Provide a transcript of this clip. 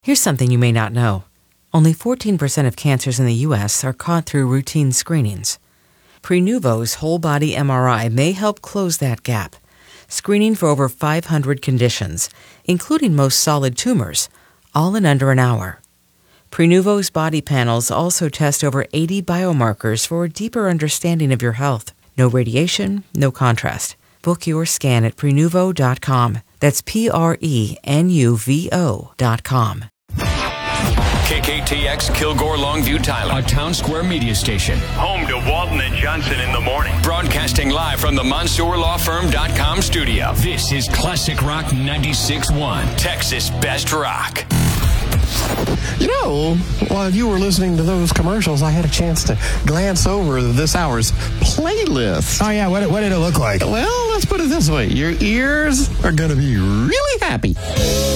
Here's something you may not know. Only 14% of cancers in the U.S. are caught through routine screenings. Prenuvo's whole-body MRI may help close that gap, screening for over 500 conditions, including most solid tumors, all in under an hour. Prenuvo's body panels also test over 80 biomarkers for a deeper understanding of your health. No radiation, no contrast. Book your scan at Prenuvo.com. That's Prenuvo.com. KKTX Kilgore Longview Tyler, a Town Square media station. Home to Walton and Johnson in the morning. Broadcasting live from the MonsourLawFirm.com studio. This is Classic Rock 96.1, Texas Best Rock. You know, while you were listening to those commercials, I had a chance to glance over this hour's playlist. Oh, yeah. What did it look like? Well, let's put it this way. Your ears are going to be really happy.